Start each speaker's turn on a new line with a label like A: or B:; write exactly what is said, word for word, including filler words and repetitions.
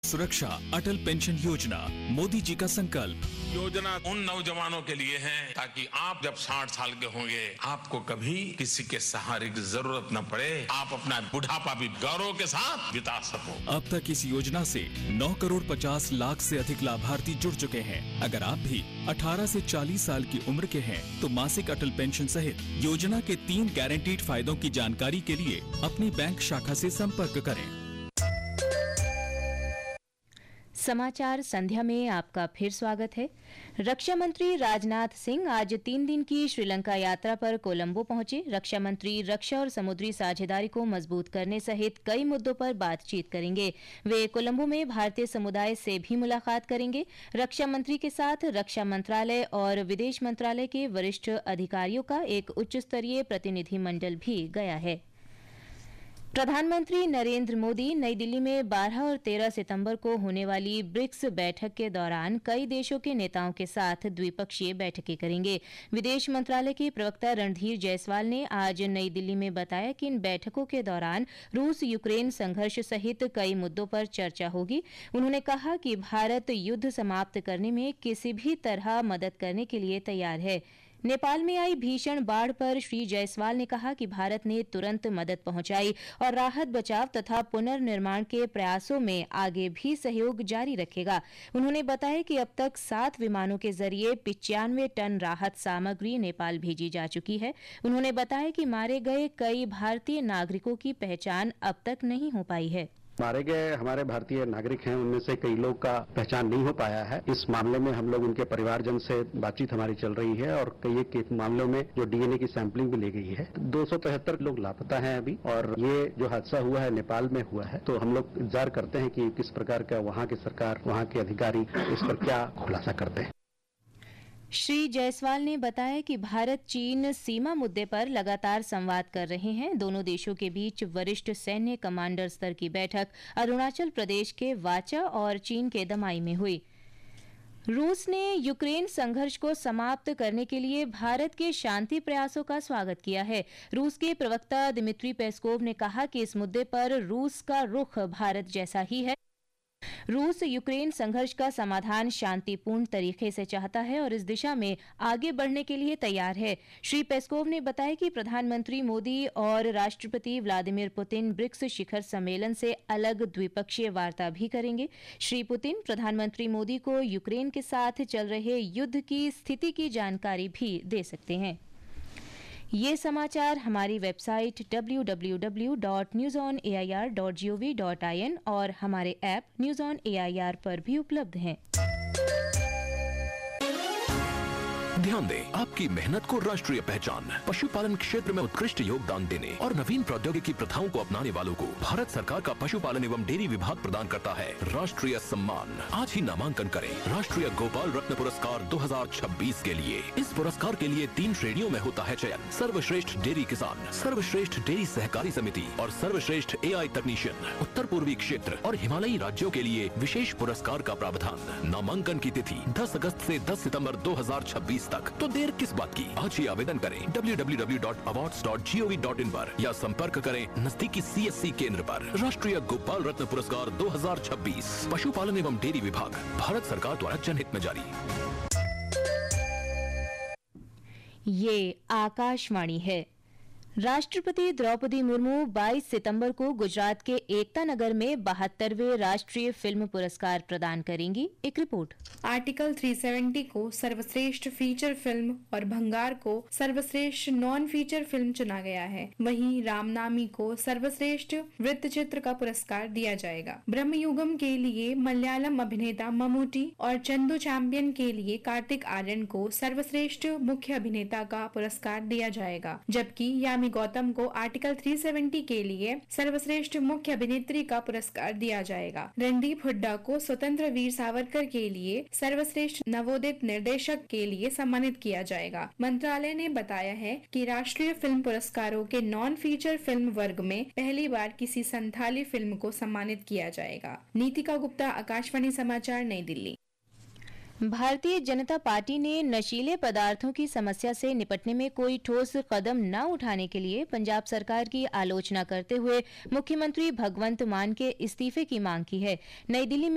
A: सुरक्षा अटल पेंशन योजना, मोदी जी का संकल्प।
B: योजना उन नौजवानों के लिए है ताकि आप जब साठ साल के होंगे आपको कभी किसी के सहारे की जरूरत न पड़े, आप अपना बुढ़ापा भी गौरव के साथ बिता सको।
A: अब तक इस योजना से नौ करोड़ पचास लाख से अधिक लाभार्थी जुड़ चुके हैं। अगर आप भी अठारह से चालीस साल की उम्र के हैं तो मासिक अटल पेंशन सहित योजना के तीन गारंटीड फायदों की जानकारी के लिए अपनी बैंक शाखा से संपर्क करें।
C: समाचार संध्या में आपका फिर स्वागत है। रक्षा मंत्री राजनाथ सिंह आज तीन दिन की श्रीलंका यात्रा पर कोलंबो पहुंचे। रक्षा मंत्री रक्षा और समुद्री साझेदारी को मजबूत करने सहित कई मुद्दों पर बातचीत करेंगे। वे कोलंबो में भारतीय समुदाय से भी मुलाकात करेंगे। रक्षा मंत्री के साथ रक्षा मंत्रालय और विदेश मंत्रालय के वरिष्ठ अधिकारियों का एक उच्च स्तरीय प्रतिनिधिमंडल भी गया है। प्रधानमंत्री नरेंद्र मोदी नई दिल्ली में बारह और तेरह सितंबर को होने वाली ब्रिक्स बैठक के दौरान कई देशों के नेताओं के साथ द्विपक्षीय बैठकें करेंगे। विदेश मंत्रालय के प्रवक्ता रणधीर जायसवाल ने आज नई दिल्ली में बताया कि इन बैठकों के दौरान रूस यूक्रेन संघर्ष सहित कई मुद्दों पर चर्चा होगी। उन्होंने कहा कि भारत युद्ध समाप्त करने में किसी भी तरह मदद करने के लिए तैयार है। नेपाल में आई भीषण बाढ़ पर श्री जायसवाल ने कहा कि भारत ने तुरंत मदद पहुंचाई और राहत बचाव तथा पुनर्निर्माण के प्रयासों में आगे भी सहयोग जारी रखेगा। उन्होंने बताया कि अब तक सात विमानों के जरिए पिचानवे टन राहत सामग्री नेपाल भेजी जा चुकी है। उन्होंने बताया कि मारे गए कई भारतीय नागरिकों की पहचान अब तक नहीं हो पाई है।
D: मारे गए हमारे भारतीय नागरिक हैं, उनमें से कई लोग का पहचान नहीं हो पाया है। इस मामले में हम लोग उनके परिवारजन से बातचीत हमारी चल रही है और कई एक मामलों में जो डीएनए की सैंपलिंग भी ली गई है। दो सौ तिहत्तर लोग लापता हैं अभी, और ये जो हादसा हुआ है नेपाल में हुआ है। तो हम लोग इंतजार करते हैं कि किस प्रकार का वहाँ की सरकार, वहाँ के अधिकारी इस पर क्या खुलासा करते हैं।
C: श्री जायसवाल ने बताया कि भारत चीन सीमा मुद्दे पर लगातार संवाद कर रहे हैं। दोनों देशों के बीच वरिष्ठ सैन्य कमांडर स्तर की बैठक अरुणाचल प्रदेश के वाचा और चीन के दमाई में हुई। रूस ने यूक्रेन संघर्ष को समाप्त करने के लिए भारत के शांति प्रयासों का स्वागत किया है। रूस के प्रवक्ता दिमित्री पेस्कोव ने कहा कि इस मुद्दे पर रूस का रुख भारत जैसा ही है। रूस यूक्रेन संघर्ष का समाधान शांतिपूर्ण तरीके से चाहता है और इस दिशा में आगे बढ़ने के लिए तैयार है। श्री पेस्कोव ने बताया कि प्रधानमंत्री मोदी और राष्ट्रपति व्लादिमीर पुतिन ब्रिक्स शिखर सम्मेलन से अलग द्विपक्षीय वार्ता भी करेंगे। श्री पुतिन प्रधानमंत्री मोदी को यूक्रेन के साथ चल रहे युद्ध की स्थिति की जानकारी भी दे सकते हैं। ये समाचार हमारी website W W W dot news on A I R dot G O V dot I N और हमारे app news on A I R पर भी उपलब्ध हैं।
E: ध्यान दें, आपकी मेहनत को राष्ट्रीय पहचान। पशुपालन क्षेत्र में उत्कृष्ट योगदान देने और नवीन प्रौद्योगिकी प्रथाओं को अपनाने वालों को भारत सरकार का पशुपालन एवं डेयरी विभाग प्रदान करता है राष्ट्रीय सम्मान। आज ही नामांकन करें राष्ट्रीय गोपाल रत्न पुरस्कार दो हज़ार छब्बीस के लिए। इस पुरस्कार के लिए तीन श्रेणियों में होता है चयन: सर्वश्रेष्ठ डेयरी किसान, सर्वश्रेष्ठ डेयरी सहकारी समिति और सर्वश्रेष्ठ ए आई तकनीशियन। उत्तर पूर्वी क्षेत्र और हिमालयी राज्यों के लिए विशेष पुरस्कार का प्रावधान। नामांकन की तिथि दस अगस्त से दस सितंबर दो हज़ार छब्बीस तक। तो देर किस बात की, आज ही आवेदन करें W W W dot awards dot G O V dot in पर या संपर्क करें नजदीकी सी एस सी केंद्र पर। राष्ट्रीय गोपाल रत्न पुरस्कार दो हज़ार छब्बीस पशुपालन एवं डेयरी विभाग, भारत सरकार द्वारा जनहित में जारी।
C: ये आकाशवाणी है। राष्ट्रपति द्रौपदी मुर्मू बाईस सितंबर को गुजरात के एकता नगर में बहत्तरवें राष्ट्रीय फिल्म पुरस्कार प्रदान करेंगी। एक रिपोर्ट।
F: आर्टिकल तीन सौ सत्तर को सर्वश्रेष्ठ फीचर फिल्म और भंगार को सर्वश्रेष्ठ नॉन फीचर फिल्म चुना गया है। वहीं रामनामी को सर्वश्रेष्ठ वृत्त चित्र का पुरस्कार दिया जाएगा। ब्रह्मयुगम के लिए मलयालम अभिनेता ममूटी और चंदू चैंपियन के लिए कार्तिक आर्यन को सर्वश्रेष्ठ मुख्य अभिनेता का पुरस्कार दिया जाएगा, जबकि यामी गौतम को आर्टिकल तीन सौ सत्तर के लिए सर्वश्रेष्ठ मुख्य अभिनेत्री का पुरस्कार दिया जाएगा। रणदीप हुड्डा को स्वतंत्र वीर सावरकर के लिए सर्वश्रेष्ठ नवोदित निर्देशक के लिए सम्मानित किया जाएगा। मंत्रालय ने बताया है कि राष्ट्रीय फिल्म पुरस्कारों के नॉन फीचर फिल्म वर्ग में पहली बार किसी संथाली फिल्म को सम्मानित किया जाएगा। नीतिका गुप्ता, आकाशवाणी समाचार, नई दिल्ली।
C: भारतीय जनता पार्टी ने नशीले पदार्थों की समस्या से निपटने में कोई ठोस कदम न उठाने के लिए पंजाब सरकार की आलोचना करते हुए मुख्यमंत्री भगवंत मान के इस्तीफे की मांग की है। नई दिल्ली में